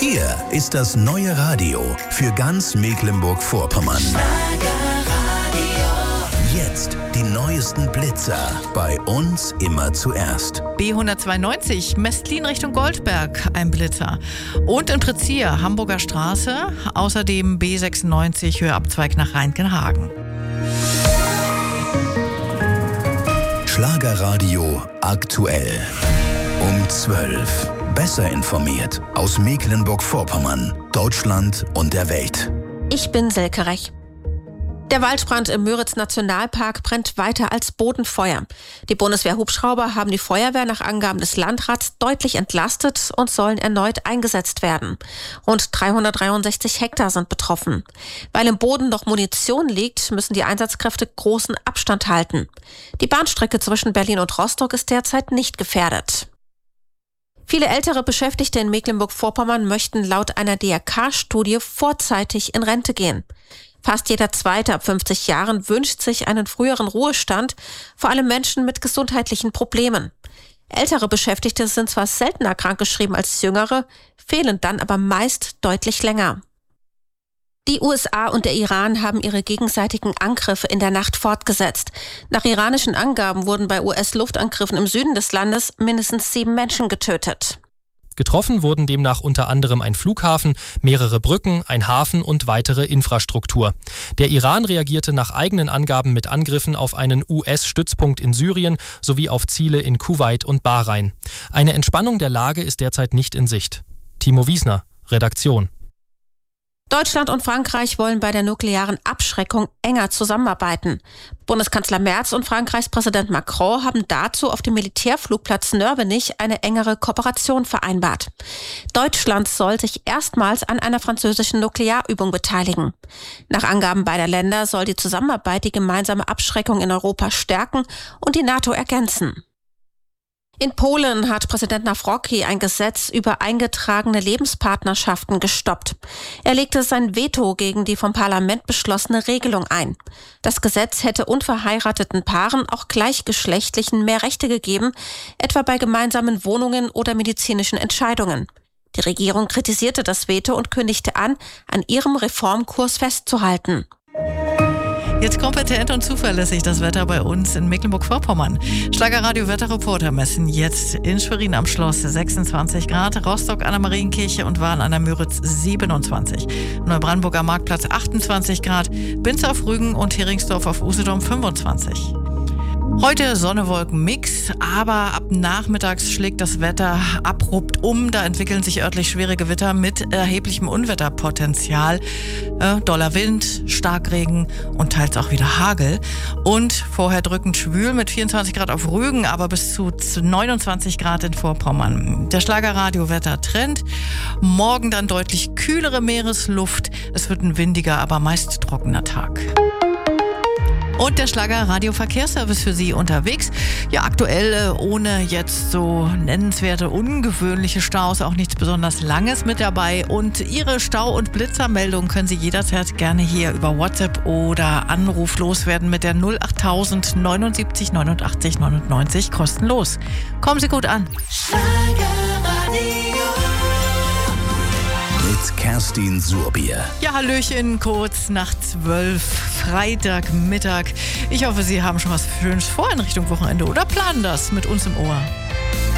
Hier ist das neue Radio für ganz Mecklenburg-Vorpommern. Jetzt die neuesten Blitzer. Bei uns immer zuerst. B192, Mestlin Richtung Goldberg, ein Blitzer. Und in Prezir, Hamburger Straße, außerdem B96, Höheabzweig nach Rheinkenhagen. Schlagerradio aktuell. Um 12. Besser informiert aus Mecklenburg-Vorpommern, Deutschland und der Welt. Ich bin Silke Rech. Der Waldbrand im Müritz-Nationalpark brennt weiter als Bodenfeuer. Die Bundeswehr-Hubschrauber haben die Feuerwehr nach Angaben des Landrats deutlich entlastet und sollen erneut eingesetzt werden. Rund 363 Hektar sind betroffen. Weil im Boden noch Munition liegt, müssen die Einsatzkräfte großen Abstand halten. Die Bahnstrecke zwischen Berlin und Rostock ist derzeit nicht gefährdet. Viele ältere Beschäftigte in Mecklenburg-Vorpommern möchten laut einer DRK-Studie vorzeitig in Rente gehen. Fast jeder Zweite ab 50 Jahren wünscht sich einen früheren Ruhestand, vor allem Menschen mit gesundheitlichen Problemen. Ältere Beschäftigte sind zwar seltener krankgeschrieben als jüngere, fehlen dann aber meist deutlich länger. Die USA und der Iran haben ihre gegenseitigen Angriffe in der Nacht fortgesetzt. Nach iranischen Angaben wurden bei US-Luftangriffen im Süden des Landes mindestens 7 Menschen getötet. Getroffen wurden demnach unter anderem ein Flughafen, mehrere Brücken, ein Hafen und weitere Infrastruktur. Der Iran reagierte nach eigenen Angaben mit Angriffen auf einen US-Stützpunkt in Syrien sowie auf Ziele in Kuwait und Bahrain. Eine Entspannung der Lage ist derzeit nicht in Sicht. Timo Wiesner, Redaktion. Deutschland und Frankreich wollen bei der nuklearen Abschreckung enger zusammenarbeiten. Bundeskanzler Merz und Frankreichs Präsident Macron haben dazu auf dem Militärflugplatz Nörvenich eine engere Kooperation vereinbart. Deutschland soll sich erstmals an einer französischen Nuklearübung beteiligen. Nach Angaben beider Länder soll die Zusammenarbeit die gemeinsame Abschreckung in Europa stärken und die NATO ergänzen. In Polen hat Präsident Nawrocki ein Gesetz über eingetragene Lebenspartnerschaften gestoppt. Er legte sein Veto gegen die vom Parlament beschlossene Regelung ein. Das Gesetz hätte unverheirateten Paaren, auch gleichgeschlechtlichen, mehr Rechte gegeben, etwa bei gemeinsamen Wohnungen oder medizinischen Entscheidungen. Die Regierung kritisierte das Veto und kündigte an ihrem Reformkurs festzuhalten. Jetzt kompetent und zuverlässig das Wetter bei uns in Mecklenburg-Vorpommern. Schlagerradio-Wetterreporter messen jetzt in Schwerin am Schloss 26 Grad, Rostock an der Marienkirche und Wahn an der Müritz 27, Neubrandenburger Marktplatz 28 Grad, Binz auf Rügen und Heringsdorf auf Usedom 25. Heute Sonne-Wolken-Mix, aber ab nachmittags schlägt das Wetter abrupt um. Da entwickeln sich örtlich schwere Gewitter mit erheblichem Unwetterpotenzial. Doller Wind, Starkregen und teils auch wieder Hagel. Und vorher drückend schwül mit 24 Grad auf Rügen, aber bis zu 29 Grad in Vorpommern. Der Schlagerradio-Wetter-Trend. Morgen dann deutlich kühlere Meeresluft. Es wird ein windiger, aber meist trockener Tag. Und der Schlager-Radio-Verkehrsservice für Sie unterwegs. Ja, aktuell ohne jetzt so nennenswerte, ungewöhnliche Staus, auch nichts besonders Langes mit dabei. Und Ihre Stau- und Blitzermeldung können Sie jederzeit gerne hier über WhatsApp oder Anruf loswerden mit der 08000 79 89 99 kostenlos. Kommen Sie gut an. Mit Kerstin Surbier. Ja, Hallöchen, kurz nach 12, Freitagmittag. Ich hoffe, Sie haben schon was Schönes vor in Richtung Wochenende oder planen das mit uns im Ohr.